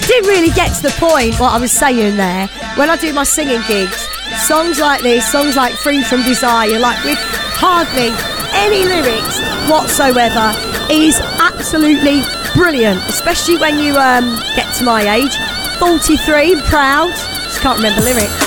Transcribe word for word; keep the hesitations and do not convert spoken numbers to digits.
didn't really get to the point what I was saying there. When I do my singing gigs, songs like this, songs like Free From Desire, like with hardly any lyrics whatsoever, is absolutely brilliant, especially when you um, get to my age, forty-three, proud, just can't remember lyrics.